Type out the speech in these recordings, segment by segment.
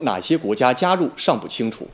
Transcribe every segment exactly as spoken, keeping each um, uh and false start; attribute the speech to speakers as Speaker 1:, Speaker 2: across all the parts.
Speaker 1: 哪些国家加入尚不清楚。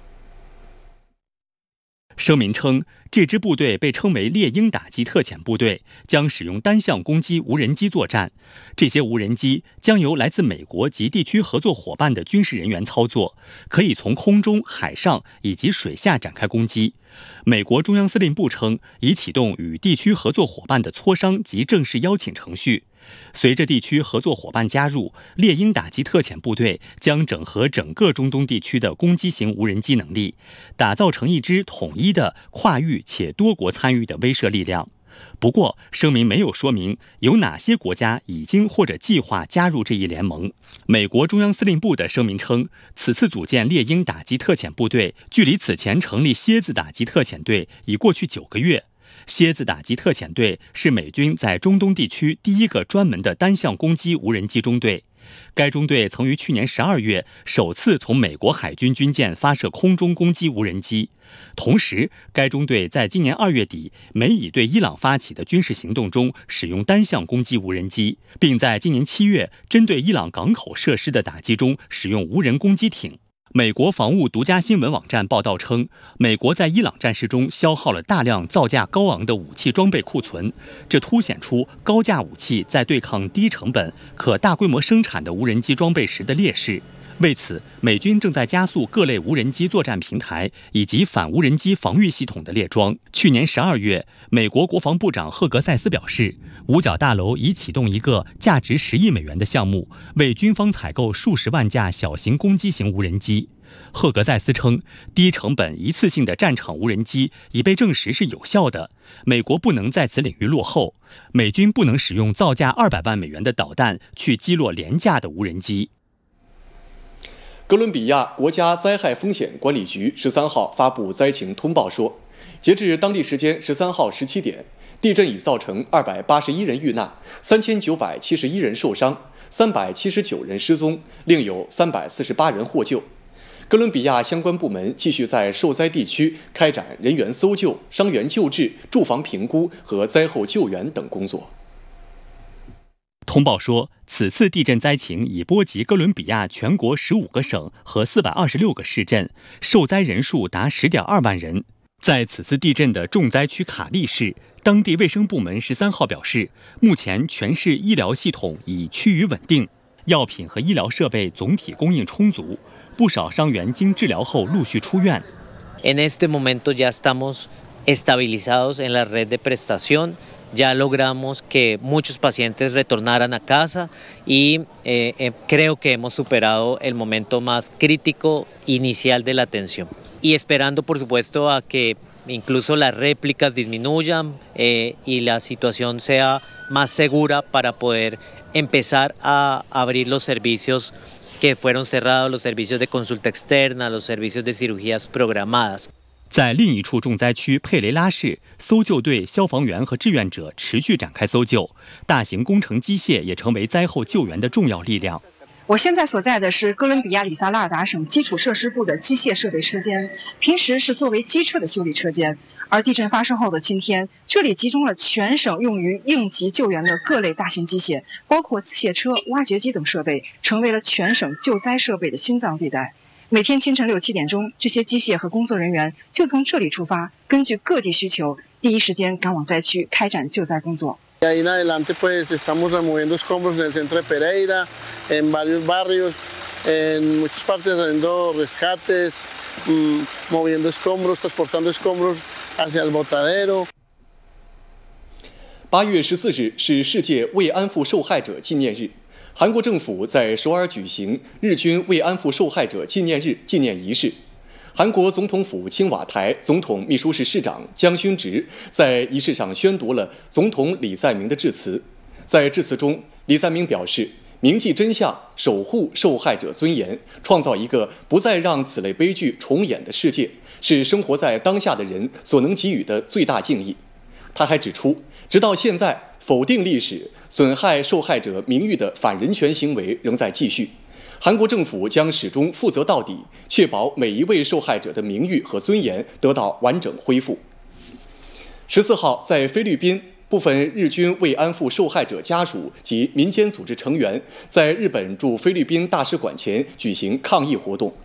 Speaker 2: 声明称，这支部队被称为猎鹰打击特遣部队，将使用单向攻击无人机作战。这些无人机将由来自美国及地区合作伙伴的军事人员操作，可以从空中、海上以及水下展开攻击。美国中央司令部称，已启动与地区合作伙伴的磋商及正式邀请程序。随着地区合作伙伴加入，猎鹰打击特遣部队将整合整个中东地区的攻击型无人机能力，打造成一支统一的跨域且多国参与的威慑力量。不过，声明没有说明有哪些国家已经或者计划加入这一联盟。美国中央司令部的声明称，此次组建猎鹰打击特遣部队，距离此前成立蝎子打击特遣队已过去九个月。蝎子打击特遣队是美军在中东地区第一个专门的单向攻击无人机中队。该中队曾于去年十二月首次从美国海军军舰发射空中攻击无人机。同时，该中队在今年二月底美以对伊朗发起的军事行动中使用单向攻击无人机，并在今年七月针对伊朗港口设施的打击中使用无人攻击艇。美国防务独家新闻网站报道称，美国在伊朗战事中消耗了大量造价高昂的武器装备库存，这凸显出高价武器在对抗低成本、可大规模生产的无人机装备时的劣势。为此，美军正在加速各类无人机作战平台以及反无人机防御系统的列装。去年十二月，美国国防部长赫格塞斯表示，五角大楼已启动一个价值十亿美元的项目，为军方采购数十万架小型攻击型无人机。赫格塞斯称，低成本一次性的战场无人机已被证实是有效的，美国不能在此领域落后，美军不能使用造价二百万美元的导弹去击落廉价的无人机。
Speaker 1: 哥伦比亚国家灾害风险管理局十三号发布灾情通报说，截至当地时间十三号十七点，地震已造成二百八十一人遇难，三千九百七十一人受伤，三百七十九人失踪，另有三百四十八人获救。哥伦比亚相关部门继续在受灾地区开展人员搜救、伤员救治、住房评估和灾后救援等工作。
Speaker 2: 通报说，此次地震灾情已波及哥伦比亚全国十五个省和四百二十六个市镇，受灾人数达十点二万人。在此次地震的重灾区卡利市，当地卫生部门十三号表示，目前全市医疗系统已趋于稳定，药品和医疗设备总体供应充足，不少伤员经治疗后陆续出院。
Speaker 3: En este momento ya estamos estabilizados en la red de prestación.Ya logramos que muchos pacientes retornaran a casa y eh, eh, creo que hemos superado el momento más crítico inicial de la atención. Y esperando, por supuesto, a que incluso las réplicas disminuyan eh, y la situación sea más segura para poder empezar a abrir los servicios que fueron cerrados, los servicios de consulta externa, los servicios de cirugías programadas.
Speaker 2: 在另一处重灾区佩雷拉市，搜救队、消防员和志愿者持续展开搜救，大型工程机械也成为灾后救援的重要力量。
Speaker 4: 我现在所在的是哥伦比亚里萨拉尔达省基础设施部的机械设备车间，平时是作为机车的修理车间。而地震发生后的今天，这里集中了全省用于应急救援的各类大型机械，包括刺械车、挖掘机等设备，成为了全省救灾设备的心脏地带。每天清晨六七点钟，这些机械和工作人员就从这里出发，根据各地需求，第一时间赶往灾区开展救灾工作。
Speaker 5: Ahí en adelante, pues estamos removiendo escombros en el centro de Pereira, en varios barrios, en muchas partes haciendo rescates, moviendo escombros, transportando escombros hacia el botadero.
Speaker 1: 八月十四日是世界慰安妇受害者纪念日。韩国政府在首尔举行日军慰安妇受害者纪念日纪念仪式。韩国总统府青瓦台总统秘书室室长姜勋植在仪式上宣读了总统李在明的致辞。在致辞中，李在明表示，铭记真相，守护受害者尊严，创造一个不再让此类悲剧重演的世界，是生活在当下的人所能给予的最大敬意。他还指出，直到现在，否定历史、损害受害者名誉的反人权行为仍在继续。韩国政府将始终负责到底，确保每一位受害者的名誉和尊严得到完整恢复。十四号，在菲律宾，部分日军慰安妇受害者家属及民间组织成员在日本驻菲律宾大使馆前举行抗议活动。